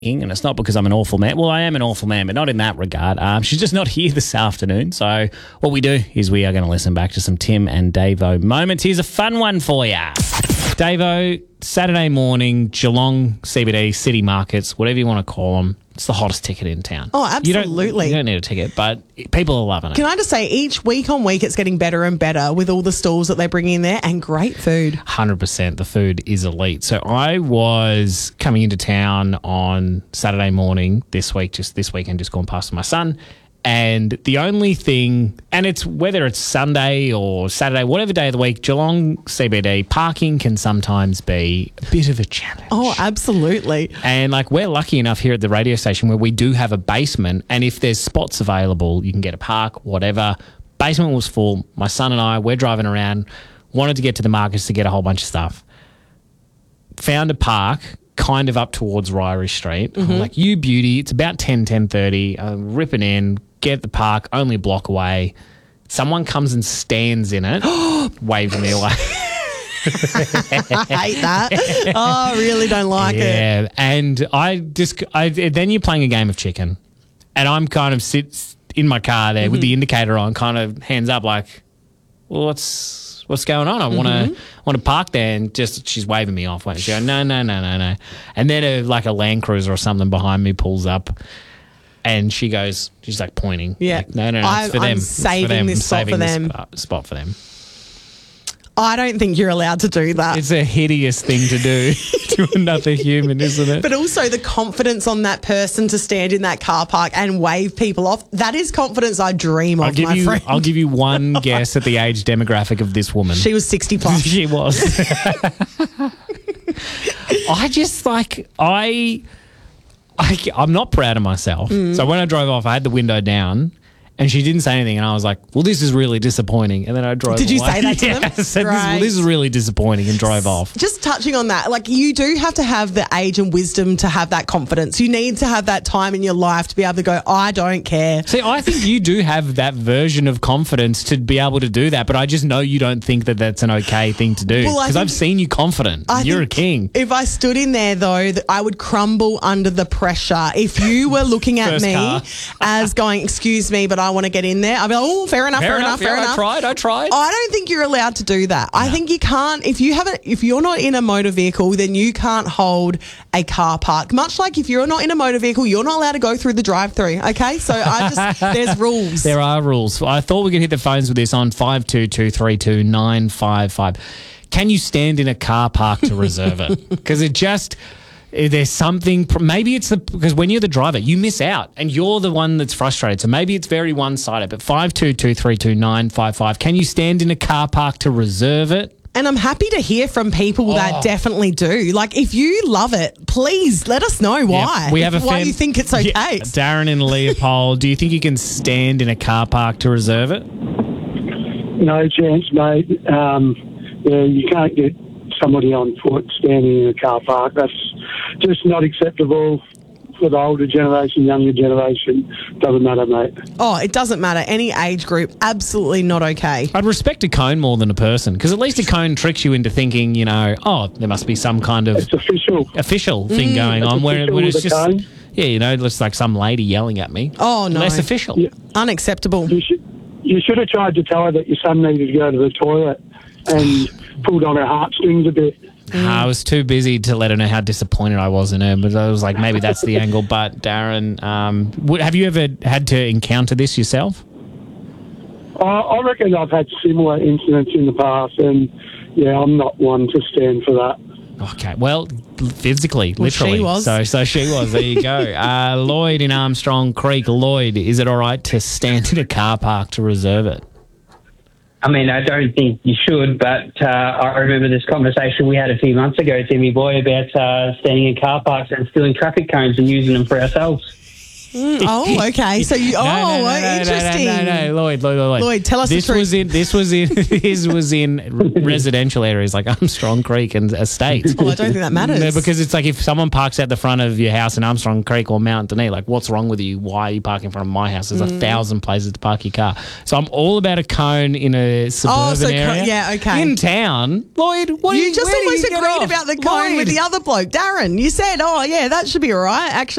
and it's not because I'm an awful man. Well, I am an awful man, but not in that regard. She's just not here this afternoon. So what we do is we are going to listen back to some Tim and Davo moments. Here's a fun one for you. Davo, Saturday morning, Geelong CBD, city markets, whatever you want to call them. It's the hottest ticket in town. Oh, absolutely. You don't need a ticket, but people are loving it. Can I just say, each week on week, it's getting better and better with all the stalls that they bring in there and great food. 100%. The food is elite. So I was coming into town on Saturday morning this weekend, just gone past my son. And the only thing, and it's whether it's Sunday or Saturday, whatever day of the week, Geelong CBD, parking can sometimes be a bit of a challenge. Oh, absolutely. And we're lucky enough here at the radio station where we do have a basement, and if there's spots available, you can get a park, whatever. Basement was full. My son and I, we're driving around, wanted to get to the markets to get a whole bunch of stuff. Found a park kind of up towards Ryrie Street. I'm like, you beauty. It's about 10:30. I'm ripping in, get the park, only a block away. Someone comes and stands in it, waving me away. I hate that. Oh, I really don't like it. Yeah, and then you're playing a game of chicken, and I'm kind of sit in my car there with the indicator on, kind of hands up like, well, what's going on? I want to park there, and just she's waving me off. She goes, no. And then a Land Cruiser or something behind me pulls up, and she's like pointing. Yeah. Like, no, it's for them. I'm saving this spot for them. Spot for them. I don't think you're allowed to do that. It's a hideous thing to do to another human, isn't it? But also the confidence on that person to stand in that car park and wave people off, that is confidence I dream of, my friend. I'll give you one guess at the age demographic of this woman. She was 60 plus. She was. I'm not proud of myself. So when I drove off, I had the window down, and she didn't say anything, and I was like, well, this is really disappointing. And then I drove away. Did you say that to them? I said, this is really disappointing, and drove off. Just touching on that, you do have to have the age and wisdom to have that confidence. You need to have that time in your life to be able to go, I don't care. See, I think you do have that version of confidence to be able to do that, but I just know you don't think that that's an okay thing to do, because I've seen you confident. You're a king. If I stood in there, though, I would crumble under the pressure. If you were looking at me as going, excuse me, but I want to get in there, I'd be like, oh, fair enough. I tried. I don't think you're allowed to do that. No. I think you can't. If you're not in a motor vehicle, then you can't hold a car park. Much like if you're not in a motor vehicle, you're not allowed to go through the drive-through. Okay, so there's rules. There are rules. I thought we could hit the phones with this on 522 955. Can you stand in a car park to reserve it? Because there's something, maybe it's because when you're the driver, you miss out and you're the one that's frustrated. So maybe it's very one-sided, but 522 can you stand in a car park to reserve it? And I'm happy to hear from people that definitely do. If you love it, please let us know why. We have why you think it's okay. Yeah, Darren in Leopold, do you think you can stand in a car park to reserve it? No chance, mate. You can't get somebody on foot standing in a car park. That's just not acceptable for the older generation, younger generation. Doesn't matter, mate. Oh, it doesn't matter. Any age group, absolutely not okay. I'd respect a cone more than a person, because at least a cone tricks you into thinking, there must be some kind of it's official thing going on. When it's just, cone. it's like some lady yelling at me. Oh, no. Less official. Yeah. Unacceptable. You should have tried to tell her that your son needed to go to the toilet and pulled on her heartstrings a bit. I was too busy to let her know how disappointed I was in her, but I was like, maybe that's the angle. But Darren, have you ever had to encounter this yourself? I reckon I've had similar incidents in the past, and I'm not one to stand for that. Okay, well, physically, literally. She was. So she was. There you go. Lloyd in Armstrong Creek. Lloyd, is it all right to stand in a car park to reserve it? I mean, I don't think you should, but I remember this conversation we had a few months ago, Timmy Boy, about standing in car parks and stealing traffic cones and using them for ourselves. Oh, okay. So you. Interesting. No, Lloyd. Lloyd, tell us the truth. This was in residential areas like Armstrong Creek and estates. Oh, I don't think that matters. No, because it's like if someone parks at the front of your house in Armstrong Creek or Mount Denee, like what's wrong with you? Why are you parking in front of my house? There's 1,000 places to park your car. So I'm all about a cone in a suburban area. Yeah, okay. In town, Lloyd, You just almost agreed about the cone with Lloyd. the other bloke, Darren. You said, "Oh, yeah, that should be all right." Actually.